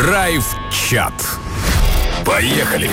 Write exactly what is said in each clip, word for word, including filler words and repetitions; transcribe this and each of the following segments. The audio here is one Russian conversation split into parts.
Драйв-чат. Поехали!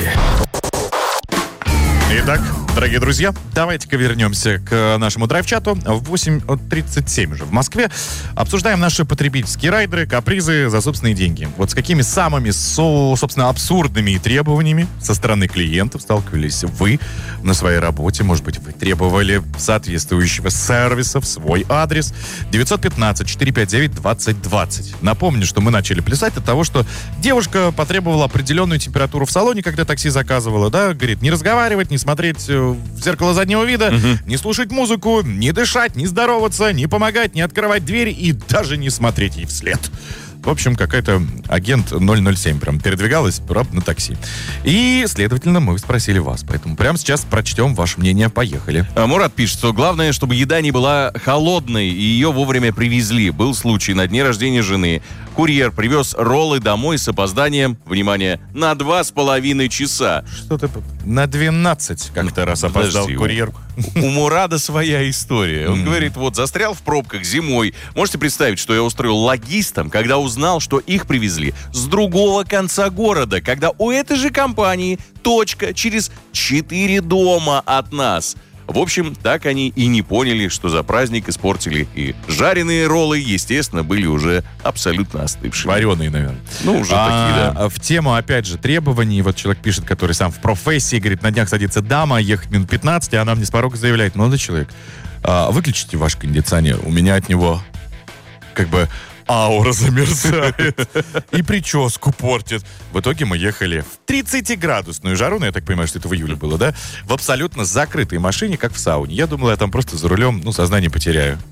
Итак, дорогие друзья, давайте-ка вернемся к нашему драйв-чату. В восемь тридцать семь уже в Москве. Обсуждаем наши потребительские райдеры, капризы за собственные деньги. Вот с какими самыми, со, собственно, абсурдными требованиями со стороны клиентов сталкивались вы на своей работе. Может быть, вы требовали соответствующего сервиса в свой адрес. девятьсот пятнадцать четыреста пятьдесят девять двадцать двадцать. Напомню, что мы начали плясать от того, что девушка потребовала определенную температуру в салоне, когда такси заказывала, да, говорит, не разговаривать, не смотреть в зеркало заднего вида, угу. не слушать музыку, не дышать, не здороваться, не помогать, не открывать двери и даже не смотреть ей вслед. В общем, какая-то агент ноль ноль семь прям передвигалась прям на такси. И, следовательно, мы спросили вас. Поэтому прямо сейчас прочтем ваше мнение. Поехали. Мурат пишет, что главное, чтобы еда не была холодной, и ее вовремя привезли. Был случай на дне рождения жены. Курьер привез роллы домой с опозданием, внимание, на два с половиной часа. Что-то на двенадцать как-то раз опоздал Подожди, курьер. У, у Мурада своя история. Он Mm. говорит, вот, застрял в пробках зимой. Можете представить, что я устроил логистам, когда узнал, что их привезли с другого конца города, когда у этой же компании точка через четыре дома от нас. В общем, так они и не поняли, что за праздник испортили. И жареные роллы, естественно, были уже абсолютно остывшие. Вареные, наверное. Ну, уже а, такие, да. В тему, опять же, требований. Вот человек пишет, который сам в профессии, говорит, на днях садится дама, ехать минут пятнадцать, и она мне с порога заявляет, молодой человек, а, выключите ваш кондиционер, у меня от него как бы аура замерзает и прическу портит. В итоге мы ехали в тридцатиградусную жару, ну, я так понимаю, что это в июле было, да? В абсолютно закрытой машине, как в сауне. Я думал, я там просто за рулем, ну, сознание потеряю.